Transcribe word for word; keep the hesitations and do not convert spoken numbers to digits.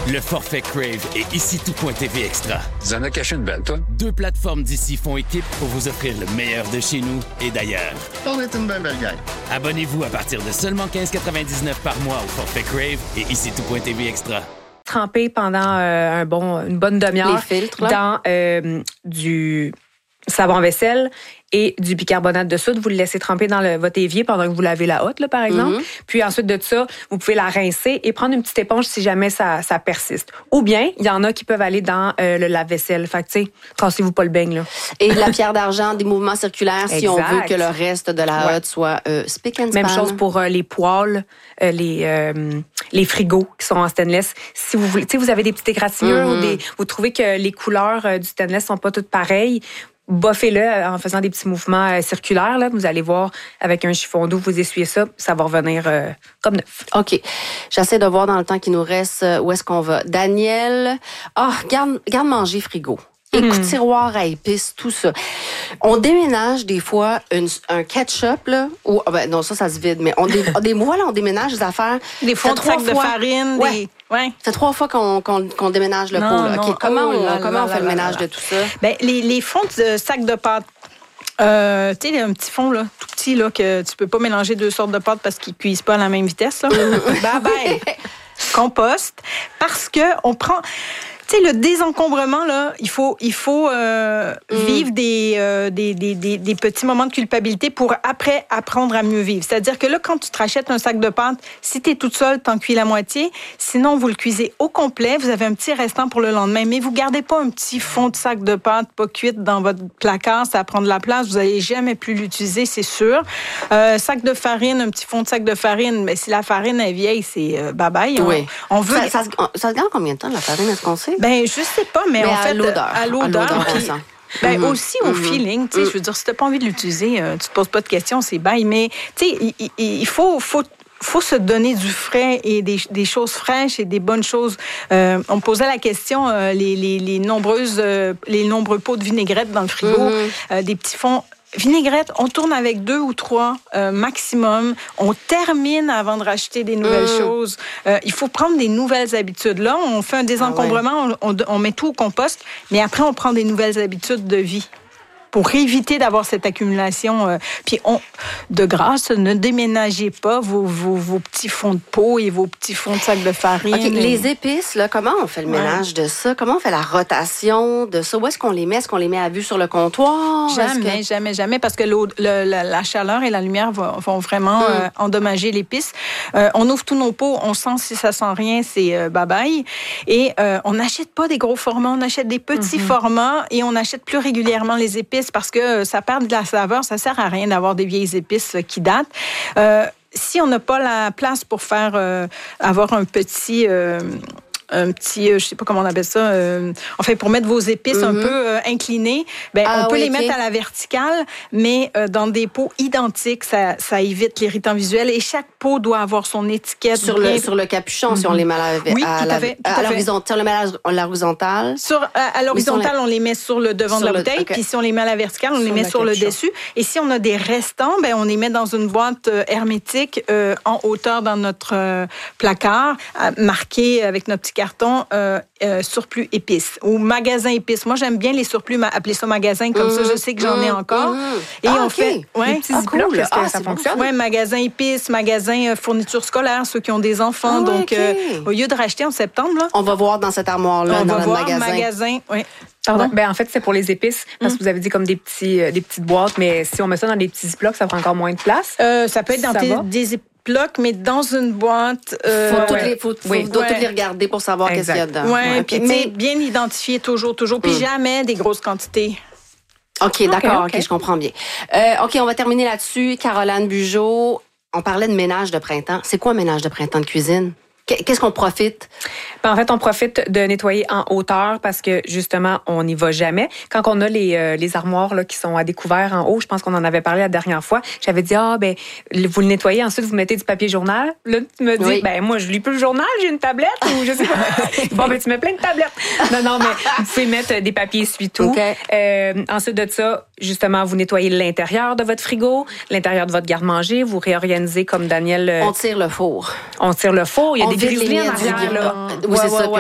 Le forfait Crave et ici tout.tv Extra. Tu en as caché une belle, toi? Deux plateformes d'ici font équipe pour vous offrir le meilleur de chez nous et d'ailleurs. On est une belle belle gang. Abonnez-vous à partir de seulement quinze quatre-vingt-dix-neuf par mois au forfait Crave et ici tout.tv Extra. Tremper pendant euh, un bon, une bonne demi-heure Les filtres, là. dans euh, du savon à vaisselle et du bicarbonate de soude. Vous le laissez tremper dans le, votre évier pendant que vous lavez la hotte, là, par exemple. Mm-hmm. Puis ensuite de ça, vous pouvez la rincer et prendre une petite éponge si jamais ça, ça persiste. Ou bien, il y en a qui peuvent aller dans euh, le lave-vaisselle. Fait que, tu sais, cassez-vous pas le beigne, là. Et de la pierre d'argent, des mouvements circulaires, si on veut que le reste de la ouais. hotte soit euh, spick and span. Même chose pour euh, les poêles, euh, les, euh, les frigos qui sont en stainless. Si vous voulez, tu sais, vous avez des petites égratignures mm-hmm. ou des, vous trouvez que les couleurs euh, du stainless sont pas toutes pareilles, boffez-le en faisant des petits mouvements euh, circulaires. Là. Vous allez voir, avec un chiffon d'eau, vous essuyez ça, ça va revenir euh, comme neuf. OK. J'essaie de voir dans le temps qui nous reste euh, où est-ce qu'on va. Daniel, ah, oh, garde, garde manger frigo. Écoute, mmh. tiroir à épices, tout ça. On déménage des fois une, un ketchup, là, ou, oh ben non, ça, ça se vide, mais on, dé, des mois, là, on déménage des affaires. Des fonds de sacs de farine, ouais. des... Ouais. C'est trois fois qu'on, qu'on, qu'on déménage le non, pot. Là. Non. Okay, comment oh, on, là, comment là, on fait là, le là, ménage là. de tout ça? Ben, les, les fonds de sacs de pâte, euh, tu sais, un petit fond, là, tout petit, là, que tu peux pas mélanger deux sortes de pâtes parce qu'ils cuisent pas à la même vitesse, là. Bye bye. Compost. Parce que on prend... Tu sais, le désencombrement, là, il faut, il faut euh, mm. vivre des, euh, des, des, des, des petits moments de culpabilité pour après apprendre à mieux vivre. C'est-à-dire que là, quand tu te rachètes un sac de pâte, si tu es toute seule, t'en cuis la moitié. Sinon, vous le cuisez au complet. Vous avez un petit restant pour le lendemain. Mais vous gardez pas un petit fond de sac de pâte pas cuite dans votre placard. Ça va prendre de la place. Vous n'allez jamais plus l'utiliser, c'est sûr. Euh, sac de farine, un petit fond de sac de farine. Mais si la farine est vieille, c'est euh, bye-bye. Oui. On, on veut... ça, ça, ça, ça se garde combien de temps, la farine? Est-ce qu'on sait? Ben, je sais pas, mais, mais en à fait, l'odeur. à l'odeur. À l'odeur puis, ben, mm-hmm. aussi au mm-hmm. feeling, tu sais, mm-hmm. je veux dire, si t'as pas envie de l'utiliser, euh, tu te poses pas de questions, c'est bye. Mais, tu sais, il, il, il faut, faut, faut se donner du frais et des, des choses fraîches et des bonnes choses. Euh, on me posait la question, euh, les, les, les nombreuses, euh, les nombreux pots de vinaigrette dans le frigo, mm-hmm. euh, des petits fonds. Vinaigrette, on tourne avec deux ou trois euh, maximum. On termine avant de racheter des nouvelles mmh. choses. Euh, il faut prendre des nouvelles habitudes. Là, on fait un désencombrement, ah ouais. on, on, on met tout au compost, mais après, on prend des nouvelles habitudes de vie pour éviter d'avoir cette accumulation. Euh, puis, on, de grâce, ne déménagez pas vos, vos, vos petits fonds de pot et vos petits fonds de sac de farine. Okay, les épices, là, comment on fait le ménage ouais. de ça? Comment on fait la rotation de ça? Où est-ce qu'on les met? Est-ce qu'on les met à vue sur le comptoir? Jamais, que... jamais, jamais, parce que l'eau, le, la, la chaleur et la lumière vont, vont vraiment mm. euh, endommager l'épice. Euh, on ouvre tous nos pots, on sent si ça sent rien, c'est euh, bye-bye. Et euh, on n'achète pas des gros formats, on achète des petits mm-hmm. formats et on achète plus régulièrement les épices parce que ça perd de la saveur, ça sert à rien d'avoir des vieilles épices qui datent. Euh, si on n'a pas la place pour faire euh, avoir un petit euh, un petit, euh, je sais pas comment on appelle ça, euh, enfin pour mettre vos épices mm-hmm. un peu euh, inclinées, ben ah, on peut oui, les okay. mettre à la verticale, mais euh, dans des pots identiques, ça, ça évite l'irritant visuel et chaque pot doit avoir son étiquette sur bien... le sur le capuchon mm-hmm. si on les met à, la, oui, à, tout la, à fait, tout à, à l'horizontale, le met à l'horizontale. Sur à, à l'horizontale, on les met sur le devant sur de la bouteille, le... okay. puis si on les met à la verticale, on sur les met sur capuchon. Le dessus. Et si on a des restants, ben on les met dans une boîte euh, hermétique euh, en hauteur dans notre euh, placard, euh, marqué avec notre petit carton. Euh, Euh, surplus épices ou magasin épices. Moi, j'aime bien les surplus, ma- appeler ça magasin, comme mmh, ça, je sais que j'en mmh, ai encore. Mmh. Et ah, on okay. fait... Ouais, les petits ah, cool. Est-ce que ah, ça fonctionne? Oui, magasin épices, magasin euh, fourniture scolaire, ceux qui ont des enfants. Ah, donc, okay. euh, au lieu de racheter en septembre... Là, on va voir dans cette armoire-là, on dans va le voir magasin. magasin oui. Pardon? Ben, en fait, c'est pour les épices, parce mmh. que vous avez dit comme des, petits, euh, des petites boîtes, mais si on met ça dans des petits ziplocs, ça prend encore moins de place. Euh, ça peut être dans tes, des épices. Bloc, mais dans une boîte. Euh, faut toutes les, faut, oui. faut, doit ouais. toutes les regarder pour savoir exact. Qu'est-ce qu'il y a dedans. Ouais, ouais. puis mais bien identifier toujours, toujours, puis mm. jamais des grosses quantités. OK, d'accord, okay, OK, okay. je comprends bien. Euh, OK, on va terminer là-dessus. Caroline Bugeaud, on parlait de ménage de printemps. C'est quoi un ménage de printemps de cuisine? Qu'est-ce qu'on profite? Ben, en fait, on profite de nettoyer en hauteur parce que, justement, on n'y va jamais. Quand on a les, euh, les armoires là, qui sont à découvert en haut, je pense qu'on en avait parlé la dernière fois, j'avais dit, ah, ben, vous le nettoyez, ensuite, vous mettez du papier journal. Là, tu me dis, oui. ben, moi, je lis plus le journal, j'ai une tablette ou je sais pas. Bon, ben, tu mets plein de tablettes. Non, non, mais vous pouvez mettre des papiers essuie-tout. Okay. Euh, ensuite de ça, justement, vous nettoyez l'intérieur de votre frigo, l'intérieur de votre garde-manger, vous réorganisez comme Daniel. Euh, on tire le four. On tire le four. Il y a on des grizzlies en arrière, là. Oui, ouais, c'est ouais, ça. Ouais.